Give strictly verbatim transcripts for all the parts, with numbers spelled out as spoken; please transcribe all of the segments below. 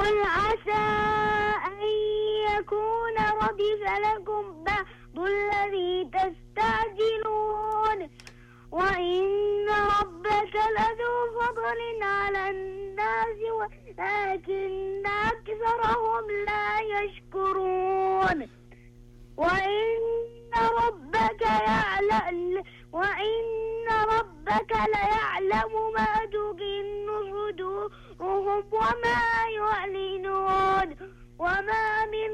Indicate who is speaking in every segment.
Speaker 1: قل عسى أن يكون ردف لكم بعض الذي تستعجلون وإن ربك لذو فضل على الناس ولكن أكثرهم لا يشكرون وإن ربك يعلم وإن ربك ليعلم ما تكن صدورهم وما يعلنون وما من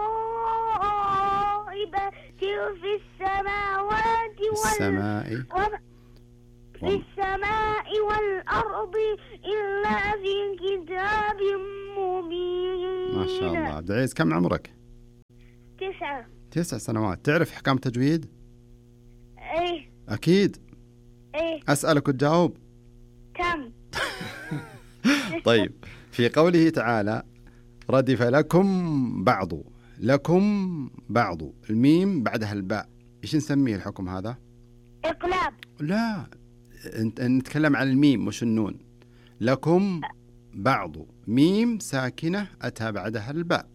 Speaker 1: غائبة في السماوات
Speaker 2: السماء
Speaker 1: في السماء والأرض إلا في كتاب مبين.
Speaker 2: ما شاء الله. عبد العزيز كم عمرك؟
Speaker 1: تسعة.
Speaker 2: تسع سنوات. تعرف أحكام التجويد؟
Speaker 1: إيه.
Speaker 2: أكيد.
Speaker 1: إيه.
Speaker 2: أسألك وتجاوب.
Speaker 1: كم؟
Speaker 2: طيب، في قوله تعالى ردف لكم بعض، لكم بعض، الميم بعدها الباء، إيش نسميه الحكم هذا؟
Speaker 1: إقلاب.
Speaker 2: لا، نتكلم عن الميم مش النون. لكم بعض، ميم ساكنة أتى بعدها الباء،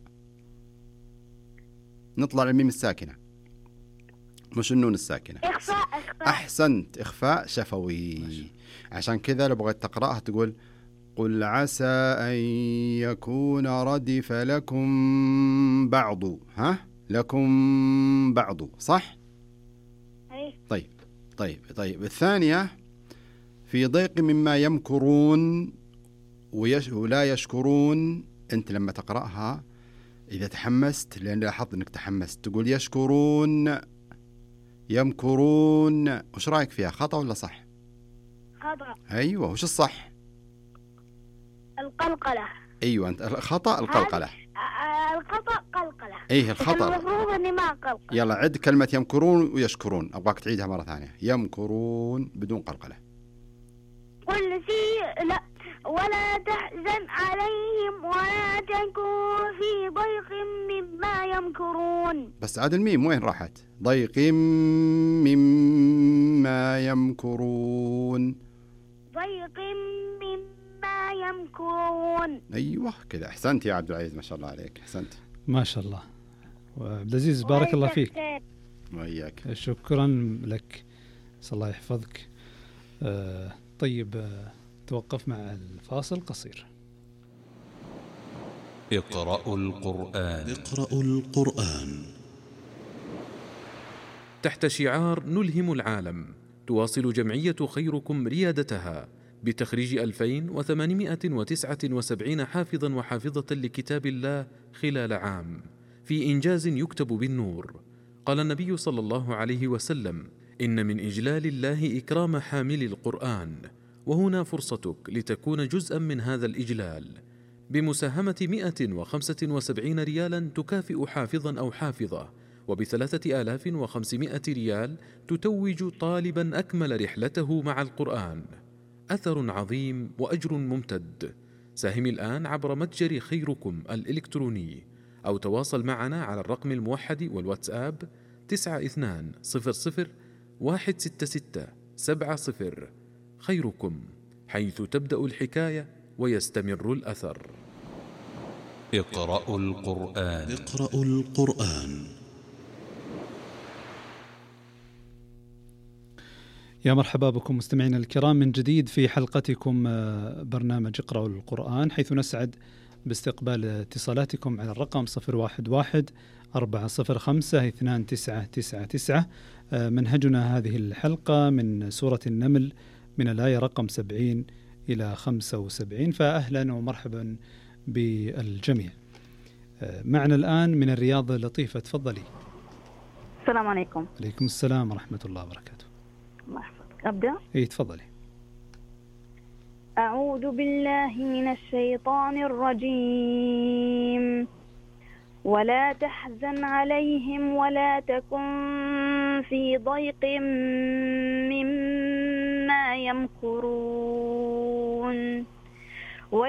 Speaker 2: نطلع الميم الساكنة مش النون الساكنة.
Speaker 1: إخفاء. إخفاء.
Speaker 2: أحسنت، إخفاء شفوي. عشان كذا لو بغيت تقرأها تقول قل عسى أن يكون ردف لكم بعض، ها لكم بعض، صح؟
Speaker 1: أي.
Speaker 2: طيب طيب طيب الثانية في ضيق مما يمكرون ويش ولا يشكرون. أنت لما تقرأها إذا تحمست، لأن لاحظت أنك تحمست، تقول يشكرون يمكرون، وش رأيك فيها؟ خطأ ولا صح؟
Speaker 1: خطأ.
Speaker 2: أيوة، وش الصح؟
Speaker 1: القلقلة.
Speaker 2: أيوة، أنت الخطأ القلقلة.
Speaker 1: الخطأ قلقلة.
Speaker 2: أيه الخطأ.
Speaker 1: المفروض إني ما قلقلة.
Speaker 2: يلا عد كلمة يمكرون ويشكرون، أبغاك تعيدها مرة ثانية. يمكرون بدون قلقلة.
Speaker 1: قل في لا ولا تحزن عليهم ولا تكن في ضيق مما يمكرون.
Speaker 2: بس عاد الميم وين راحت؟ ضيق مما يمكرون.
Speaker 1: ضيق مما يمكرون.
Speaker 2: أيوة كذا، أحسنت يا عبد العزيز، ما شاء الله عليك، أحسنت.
Speaker 3: ما شاء الله. وعبد العزيز بارك الله فيك.
Speaker 2: وإياك.
Speaker 3: شكرا لك، صلى الله يحفظك. آه طيب، آه توقف مع الفاصل قصير.
Speaker 4: اقرأوا القرآن.
Speaker 5: اقرأوا القرآن.
Speaker 4: تحت شعار نلهم العالم، تواصل جمعية خيركم ريادتها بتخريج ألفين وثمانمائة وتسعة وسبعين حافظا وحافظة لكتاب الله خلال عام، في إنجاز يكتب بالنور. قال النبي صلى الله عليه وسلم: إن من إجلال الله إكرام حامل القرآن، وهنا فرصتك لتكون جزءا من هذا الإجلال بمساهمة مئة وخمسة وسبعين ريالا تكافئ حافظا أو حافظة، وبثلاثة آلاف وخمسمائة ريال تتوج طالبا أكمل رحلته مع القرآن. أثر عظيم وأجر ممتد. ساهم الآن عبر متجر خيركم الإلكتروني، أو تواصل معنا على الرقم الموحد والواتساب تسعة اثنان صفر صفر واحد ستة ستة سبعة صفر. خيركم، حيث تبدأ الحكاية ويستمر الأثر.
Speaker 5: اقرأوا القرآن. اقرأوا القرآن.
Speaker 3: يا مرحبا بكم مستمعينا الكرام من جديد في حلقتكم برنامج اقرأوا القرآن، حيث نسعد باستقبال اتصالاتكم على الرقم صفر واحد واحد أربعة صفر خمسة اثنان تسعة تسعة تسعة. منهجنا هذه الحلقة من سورة النمل من الآية رقم سبعين إلى خمسة وسبعين، فأهلا ومرحبا بالجميع. معنا الآن من الرياض لطيفة، تفضلي.
Speaker 6: السلام عليكم.
Speaker 3: عليكم السلام ورحمة الله وبركاته.
Speaker 6: الله يحفظك. أبدأ؟
Speaker 3: إيه تفضلي.
Speaker 6: أعوذ بالله من الشيطان الرجيم. ولا تحزن عليهم ولا تكن في ضيق مما يمكرون.